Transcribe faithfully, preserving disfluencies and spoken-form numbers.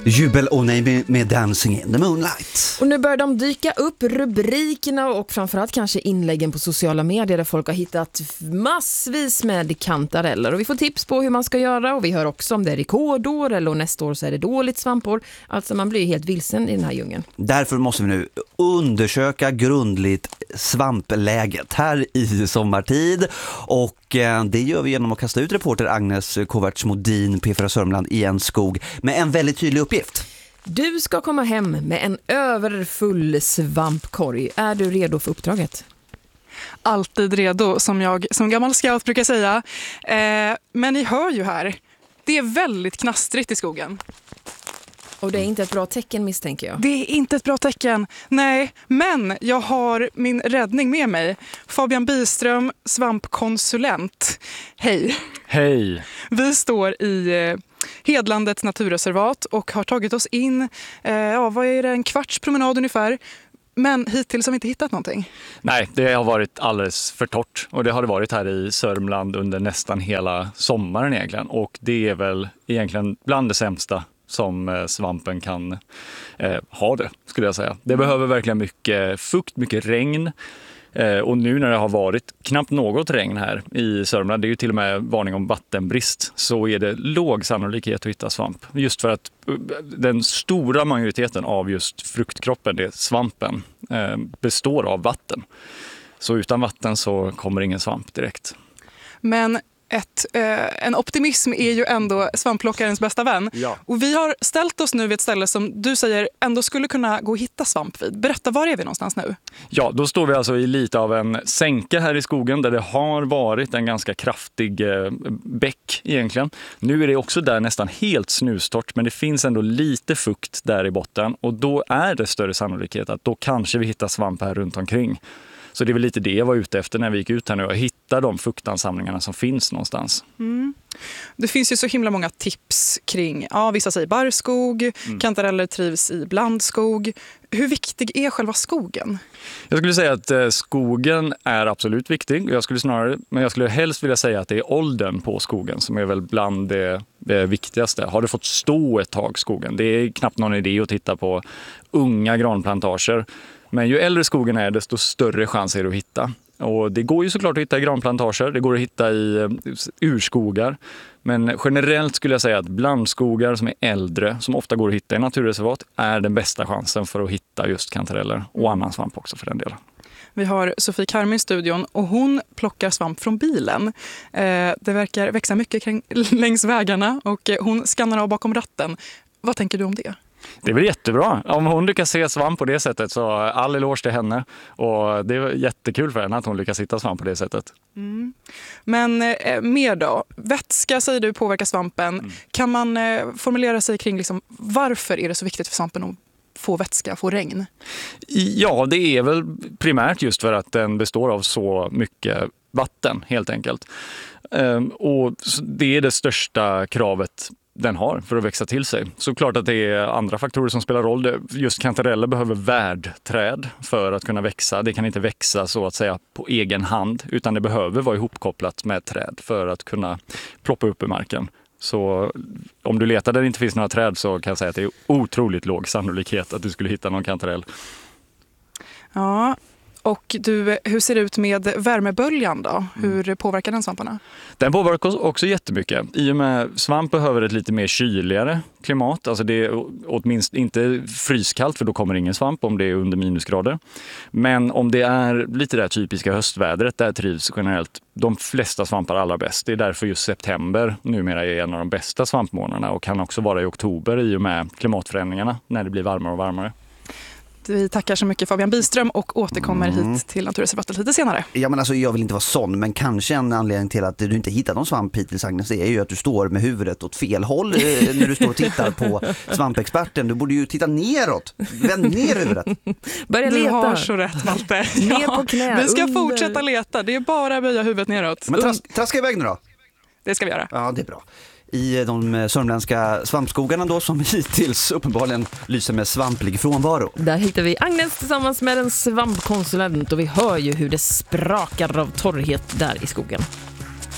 Jubel och nej med Dancing in the Moonlight. Och nu börjar de dyka upp, rubrikerna och framförallt kanske inläggen på sociala medier där folk har hittat massvis med kantareller. Och vi får tips på hur man ska göra och vi hör också om det är rekordår eller och nästa år så är det dåligt svampår. Alltså man blir helt vilsen i den här djungeln. Därför måste vi nu undersöka grundligt svampläget här i sommartid och det gör vi genom att kasta ut reporter Agnes Kovacs-Modin, P fyra Sörmland i en skog med en väldigt tydlig uppgift. Du ska komma hem med en överfull svampkorg. Är du redo för uppdraget? Alltid redo, som jag som gammal scout brukar säga. Eh, men ni hör ju här, det är väldigt knastrigt i skogen. Och det är inte ett bra tecken misstänker jag. Det är inte ett bra tecken, nej. Men jag har min räddning med mig. Fabian Byström, svampkonsulent. Hej. Hej. Vi står i eh, Hedlandets naturreservat och har tagit oss in, eh, ja, vad är det, en kvarts promenad ungefär. Men hittills har vi inte hittat någonting. Nej, det har varit alldeles för torrt och det har det varit här i Sörmland under nästan hela sommaren egentligen. Och det är väl egentligen bland det sämsta som svampen kan eh, ha det, skulle jag säga. Det behöver verkligen mycket fukt, mycket regn. Eh, och nu när det har varit knappt något regn här i Sörmland, det är ju till och med varning om vattenbrist, så är det låg sannolikhet att hitta svamp. Just för att den stora majoriteten av just fruktkroppen, det svampen, eh, består av vatten. Så utan vatten så kommer ingen svamp direkt. Men Ett, eh, en optimism är ju ändå svampplockarens bästa vän. Ja. Och vi har ställt oss nu vid ett ställe som du säger ändå skulle kunna gå och hitta svamp vid. Berätta, var är vi någonstans nu? Ja, då står vi alltså i lite av en sänke här i skogen där det har varit en ganska kraftig eh, bäck egentligen. Nu är det också där nästan helt snustort, men det finns ändå lite fukt där i botten och då är det större sannolikhet att då kanske vi hittar svamp här runt omkring. Så det är väl lite det jag var ute efter när vi gick ut här nu och hitta de fuktansamlingarna som finns någonstans. Mm. Det finns ju så himla många tips kring, ja, vissa säger barrskog, mm. kantareller trivs i blandskog. Hur viktig är själva skogen? Jag skulle säga att eh, skogen är absolut viktig. Jag skulle snarare, men jag skulle helst vilja säga att det är åldern på skogen som är väl bland det, det viktigaste. Har det fått stå ett tag skogen? Det är knappt någon idé att titta på unga granplantager. Men ju äldre skogen är, desto större chans är det att hitta. Och det går ju såklart att hitta i granplantager, det går att hitta i urskogar. Men generellt skulle jag säga att blandskogar som är äldre, som ofta går att hitta i naturreservat, är den bästa chansen för att hitta just kantareller och annan svamp också för den delen. Vi har Sofie Karmi i studion och hon plockar svamp från bilen. Eh, det verkar växa mycket kring, längs vägarna och hon skannar av bakom ratten. Vad tänker du om det? Det är väl jättebra. Om hon lyckas se svamp på det sättet så all eloge till henne. Och det är jättekul för henne att hon lyckas hitta svamp på det sättet. Mm. Men eh, mer då? Vätska säger du påverkar svampen. Mm. Kan man eh, formulera sig kring liksom, varför är det så viktigt för svampen att få vätska, få regn? Ja, det är väl primärt just för att den består av så mycket vatten helt enkelt. Ehm, och det är det största kravet den har för att växa till sig. Så klart att det är andra faktorer som spelar roll. Just kantareller behöver värdträd för att kunna växa. Det kan inte växa så att säga på egen hand utan det behöver vara ihopkopplat med träd för att kunna ploppa upp i marken. Så om du letar där det inte finns några träd så kan jag säga att det är otroligt låg sannolikhet att du skulle hitta någon kantarell. Ja. Och du, hur ser det ut med värmeböljan då? Hur påverkar den svamparna? Den påverkar också jättemycket. I och med svamp behöver ett lite mer kyligare klimat. Alltså det är åtminstone inte fryskallt för då kommer ingen svamp om det är under minusgrader. Men om det är lite det typiska höstvädret där trivs generellt de flesta svampar allra bäst. Det är därför just september numera är en av de bästa svampmånaderna och kan också vara i oktober i och med klimatförändringarna när det blir varmare och varmare. Vi tackar så mycket Fabian Byström och återkommer mm. hit till Naturreservatet lite senare. Ja, men alltså jag vill inte vara sån, men kanske en anledning till att du inte hittar någon svamp hittills, Agnes, är ju att du står med huvudet åt fel håll när du står och tittar på svampexperten. Du borde ju titta neråt. Vänd ner huvudet. Börja leta. Du har så rätt, Malte. Ja, ner på knä, vi ska under. fortsätta leta. Det är bara att böja huvudet neråt. Men tras- traska iväg nu då. Det ska vi göra. Ja, det är bra. I de sörmländska svampskogarna då som hittills uppenbarligen lyser med svamplig frånvaro. Där hittar vi Agnes tillsammans med en svampkonsulent och vi hör ju hur det sprakar av torrhet där i skogen.